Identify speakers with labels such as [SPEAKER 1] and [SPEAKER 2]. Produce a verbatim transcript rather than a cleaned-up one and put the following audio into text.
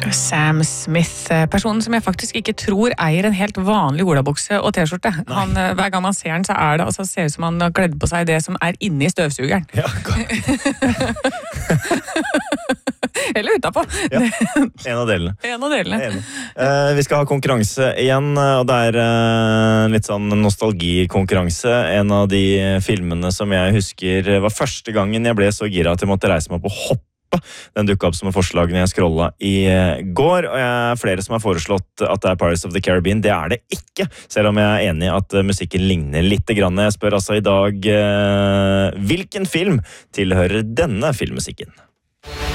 [SPEAKER 1] Sam Smith, personen som jeg faktisk ikke tror eier en helt vanlig olabukse og t-skjorte. Han, hver gang man ser den, så er det, altså, ser ut som han har kledd på seg det som er inne i støvsugeren.
[SPEAKER 2] Ja,
[SPEAKER 1] Eller utenpå.
[SPEAKER 2] Ja, en av delene.
[SPEAKER 1] En av delene.
[SPEAKER 2] Uh, vi skal ha konkurranse igjen, og det er uh, litt sånn nostalgikonkurranse. En av de filmene som jeg husker var første gangen jeg ble så gira at jeg måtte reise meg på hopp. Den dukket opp som et forslag når jeg scrollet i går, og jeg er flere som har foreslått at det er Pirates of the Caribbean. Det er det ikke, selv om jeg er enig i at musikken ligner litt grann. Jeg spør altså i dag, hvilken film tilhører denne filmmusikken?